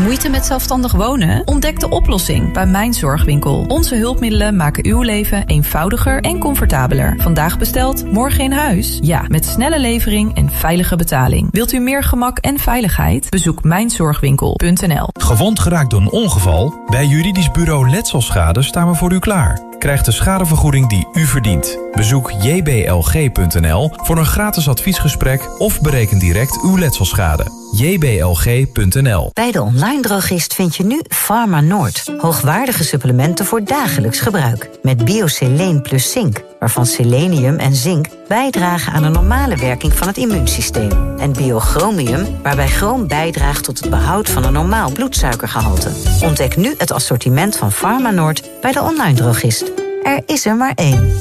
Moeite met zelfstandig wonen? Ontdek de oplossing bij Mijn Zorgwinkel. Onze hulpmiddelen maken uw leven eenvoudiger en comfortabeler. Vandaag besteld, morgen in huis? Ja, met snelle levering en veilige betaling. Wilt u meer gemak en veiligheid? Bezoek mijnzorgwinkel.nl. Gewond geraakt door een ongeval? Bij Juridisch Bureau Letselschade staan we voor u klaar. Krijg de schadevergoeding die u verdient. Bezoek jblg.nl voor een gratis adviesgesprek of bereken direct uw letselschade. jblg.nl. Bij de online drogist vind je nu Pharma Noord. Hoogwaardige supplementen voor dagelijks gebruik. Met BioSeleen plus zink, waarvan selenium en zink bijdragen aan een normale werking van het immuunsysteem. En Biochromium, waarbij chroom bijdraagt tot het behoud van een normaal bloedsuikergehalte. Ontdek nu het assortiment van Pharma Noord bij de online drogist. Er is er maar één.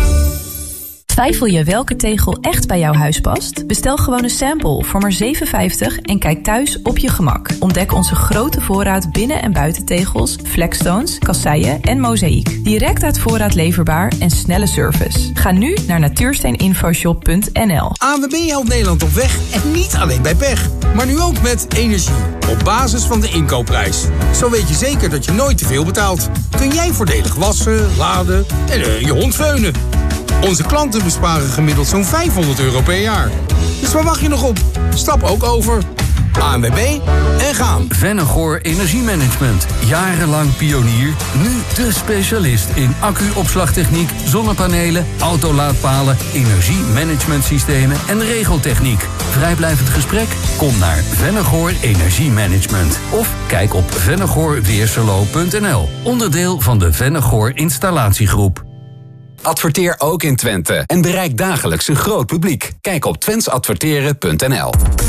Twijfel je welke tegel echt bij jouw huis past? Bestel gewoon een sample voor maar $7,50 en kijk thuis op je gemak. Ontdek onze grote voorraad binnen- en buitentegels, flexstones, kasseien en mozaïek. Direct uit voorraad leverbaar en snelle service. Ga nu naar natuursteeninfoshop.nl. ANWB helpt Nederland op weg en niet alleen bij pech. Maar nu ook met energie. Op basis van de inkoopprijs. Zo weet je zeker dat je nooit te veel betaalt. Kun jij voordelig wassen, laden en je hond veunen. Onze klanten besparen gemiddeld zo'n €500 per jaar. Dus waar wacht je nog op? Stap ook over. ANWB en gaan. Vennegoor Energiemanagement. Jarenlang pionier. Nu de specialist in accu-opslagtechniek, zonnepanelen, autolaadpalen, energiemanagementsystemen en regeltechniek. Vrijblijvend gesprek? Kom naar Vennegoor Energiemanagement. Of kijk op vennegoorweerserlo.nl. Onderdeel van de Vennegoor Installatiegroep. Adverteer ook in Twente en bereik dagelijks een groot publiek. Kijk op twentesadverteren.nl.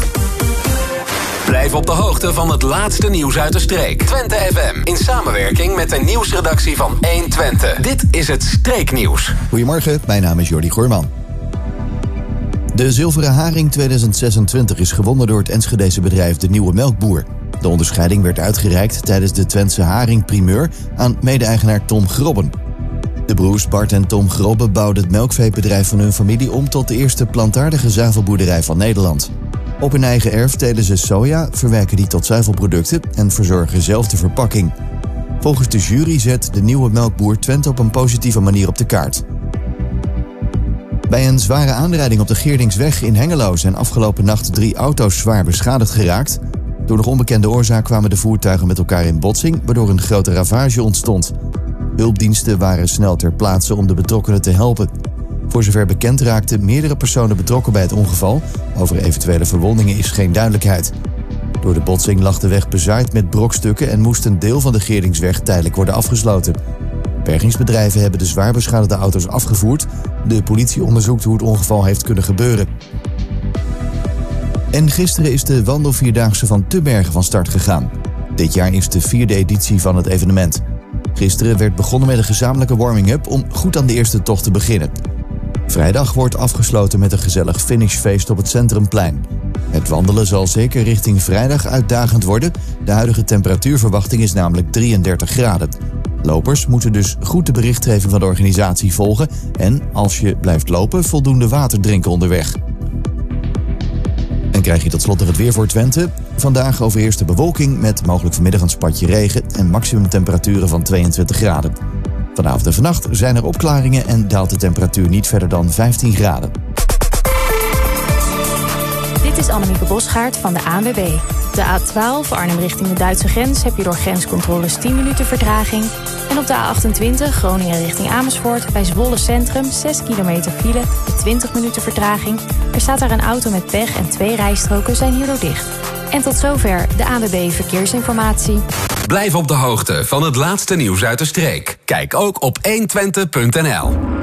Blijf op de hoogte van het laatste nieuws uit de streek. Twente FM in samenwerking met de nieuwsredactie van 1 Twente. Dit is het Streeknieuws. Goedemorgen, mijn naam is Jordi Goorman. De Zilveren Haring 2026 is gewonnen door het Enschedese bedrijf De Nieuwe Melkboer. De onderscheiding werd uitgereikt tijdens de Twentse Haring Primeur aan mede-eigenaar Tom Grobben. De broers Bart en Tom Grobben bouwden het melkveebedrijf van hun familie om tot de eerste plantaardige zuivelboerderij van Nederland. Op hun eigen erf telen ze soja, verwerken die tot zuivelproducten en verzorgen zelf de verpakking. Volgens de jury zet De Nieuwe Melkboer Twente op een positieve manier op de kaart. Bij een zware aanrijding op de Geerdingsweg in Hengelo zijn afgelopen nacht 3 auto's zwaar beschadigd geraakt. Door nog onbekende oorzaak kwamen de voertuigen met elkaar in botsing, waardoor een grote ravage ontstond. Hulpdiensten waren snel ter plaatse om de betrokkenen te helpen. Voor zover bekend raakten meerdere personen betrokken bij het ongeval. Over eventuele verwondingen is geen duidelijkheid. Door de botsing lag de weg bezaaid met brokstukken en moest een deel van de Geerdingsweg tijdelijk worden afgesloten. Bergingsbedrijven hebben de zwaar beschadigde auto's afgevoerd. De politie onderzoekt hoe het ongeval heeft kunnen gebeuren. En gisteren is de wandelvierdaagse van Tubbergen van start gegaan. Dit jaar is de 4e editie van het evenement. Gisteren werd begonnen met een gezamenlijke warming-up om goed aan de eerste tocht te beginnen. Vrijdag wordt afgesloten met een gezellig finishfeest op het Centrumplein. Het wandelen zal zeker richting vrijdag uitdagend worden. De huidige temperatuurverwachting is namelijk 33 graden. Lopers moeten dus goed de berichtgeving van de organisatie volgen en, als je blijft lopen, voldoende water drinken onderweg. En krijg je tot slot nog het weer voor Twente. Vandaag overheerst de bewolking met mogelijk vanmiddag een spatje regen en maximumtemperaturen van 22 graden. Vanavond en vannacht zijn er opklaringen en daalt de temperatuur niet verder dan 15 graden. Dit is Annemieke Bosgaard van de ANWB. De A12 Arnhem richting de Duitse grens heb je door grenscontroles 10 minuten vertraging. En op de A28 Groningen richting Amersfoort bij Zwolle Centrum 6 kilometer file met 20 minuten vertraging. Er staat daar een auto met pech en 2 rijstroken zijn hierdoor dicht. En tot zover de ANWB Verkeersinformatie. Blijf op de hoogte van het laatste nieuws uit de streek. Kijk ook op 120.nl.